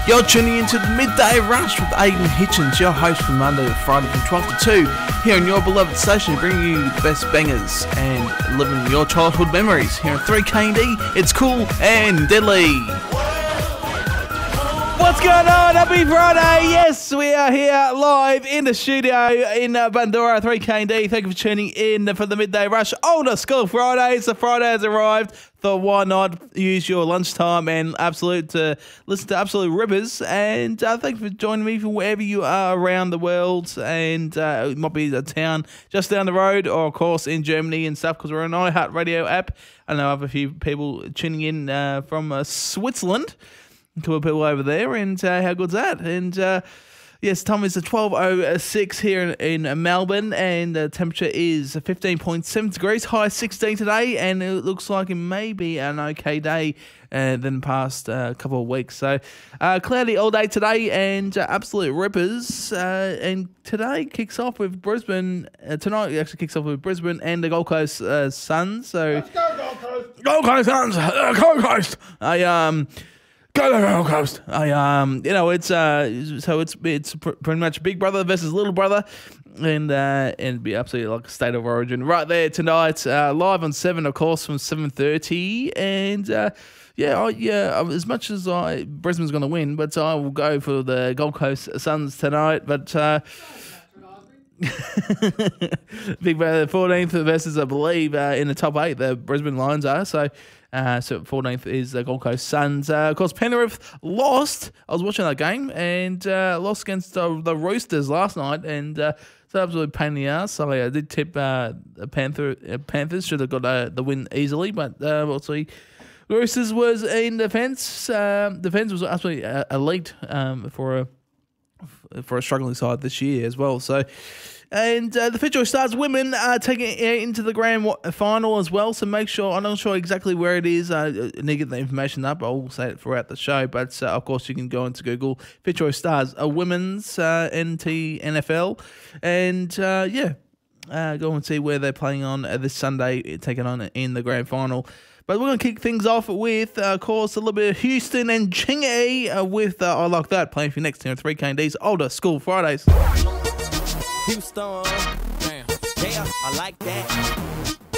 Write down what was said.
You're tuning into the Midday Rush with Aidan Hitchens, your host from Monday to Friday from 12 to 2, here on your beloved station, bringing you the best bangers and living your childhood memories. Here on 3KD, it's cool and deadly. What's going on? Happy Friday! Yes, we are here live in the studio in Bundoora, 3KD. Thank you for tuning in for the Midday Rush. Older School Fridays. The Friday has arrived. Thought, why not use your lunchtime and listen to absolute rippers. And thank you for joining me from wherever you are around the world. And it might be a town just down the road, or of course in Germany and stuff, because we're an iHeartRadio app. I know I have a few people tuning in from Switzerland. A couple of people over there, and how good's that? And yes, time is 12:06 here in Melbourne, and the temperature is 15.7 degrees, high 16 today, and it looks like it may be an okay day than the past couple of weeks. So cloudy all day today, and absolute rippers. And today kicks off with Brisbane. Tonight actually kicks off with Brisbane and the Gold Coast Suns. So let's go Gold Coast. Gold Coast Suns, Gold Coast. Go to Gold Coast. It's pretty much Big Brother versus Little Brother, and it'd be absolutely like a state of origin right there tonight. Live on 7, of course, from 7:30, and as much as Brisbane's going to win, but I will go for the Gold Coast Suns tonight. But Big Brother 14th versus, I believe, in the top 8, the Brisbane Lions are. So 14th is the Gold Coast Suns. Of course, Penrith lost. I was watching that game and lost against the Roosters last night, and it's an absolute pain in the ass. So I did tip Panthers should have got the win easily, but obviously Roosters was in defence. Defence was absolutely elite for a struggling side this year as well. So. And the Fitzroy Stars women are taking it into the grand final as well. So make sure, I'm not sure exactly where it is. I need to get the information up. I'll say it throughout the show. But of course, you can go into Google Fitzroy Stars, a women's NT NFL. And go and see where they're playing on this Sunday, taking on in the grand final. But we're going to kick things off with, of course, a little bit of Houston and Chingy with I Like That, playing for you next here on 3KD's Older School Fridays. Houston, damn, yeah, I like that.